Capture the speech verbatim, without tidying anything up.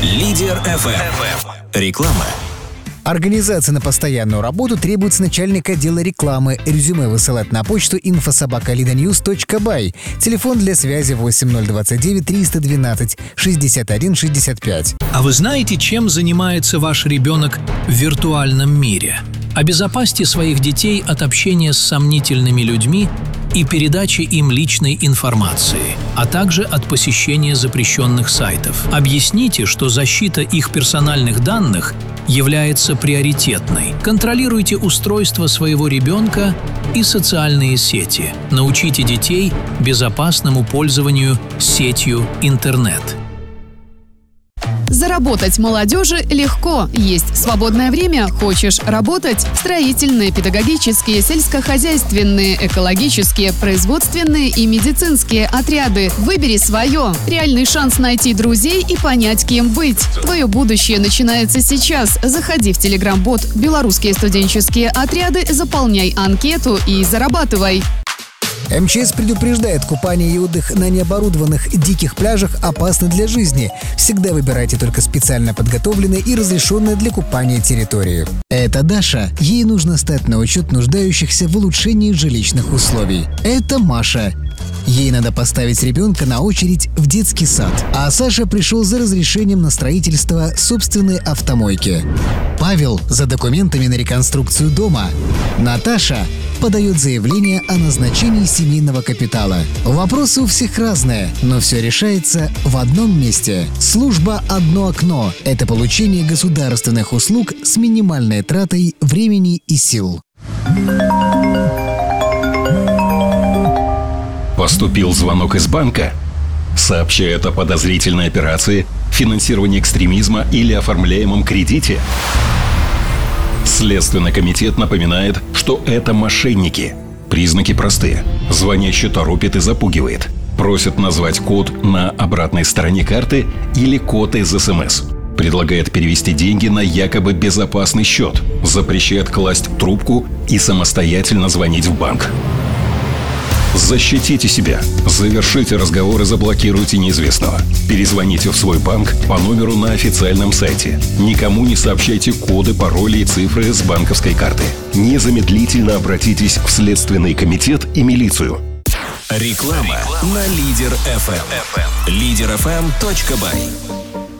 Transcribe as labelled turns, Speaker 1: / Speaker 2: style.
Speaker 1: Лидер эф эм. Реклама.
Speaker 2: Организация на постоянную работу требует с начальника отдела рекламы. Резюме высылать на почту инфо собака лиданьюз точка бай. Телефон для связи восемь ноль двадцать девять триста двенадцать шестьдесят один шестьдесят пять.
Speaker 3: А вы знаете, чем занимается ваш ребенок в виртуальном мире? Обезопасьте своих детей от общения с сомнительными людьми и передачи им личной информации, а также от посещения запрещенных сайтов. Объясните, что защита их персональных данных является приоритетной. Контролируйте устройство своего ребенка и социальные сети. Научите детей безопасному пользованию сетью интернет.
Speaker 4: Заработать молодежи легко. Есть свободное время? Хочешь работать? Строительные, педагогические, сельскохозяйственные, экологические, производственные и медицинские отряды. Выбери свое. Реальный шанс найти друзей и понять, кем быть. Твое будущее начинается сейчас. Заходи в телеграм-бот «Белорусские студенческие отряды», заполняй анкету и зарабатывай.
Speaker 2: эм че эс предупреждает, купание и отдых на необорудованных диких пляжах опасны для жизни. Всегда выбирайте только специально подготовленные и разрешенные для купания территории. Это Даша. Ей нужно стать на учет нуждающихся в улучшении жилищных условий. Это Маша. Ей надо поставить ребенка на очередь в детский сад. А Саша пришел за разрешением на строительство собственной автомойки. Павел за документами на реконструкцию дома. Наташа подает заявление о назначении семейного капитала. Вопросы у всех разные, но все решается в одном месте. Служба «Одно окно» — это получение государственных услуг с минимальной тратой времени и сил.
Speaker 5: Поступил звонок из банка. Сообщают о подозрительной операции, финансировании экстремизма или оформляемом кредите. Следственный комитет напоминает, что это мошенники. Признаки простые. Звонящий торопит и запугивает. Просит назвать код на обратной стороне карты или код из эс эм эс. Предлагает перевести деньги на якобы безопасный счет. Запрещает класть трубку и самостоятельно звонить в банк. Защитите себя. Завершите разговор и заблокируйте неизвестного. Перезвоните в свой банк по номеру на официальном сайте. Никому не сообщайте коды, пароли и цифры с банковской карты. Незамедлительно обратитесь в Следственный комитет и милицию.
Speaker 1: Реклама на Лидер эф эм. лидер эф эм точка бай.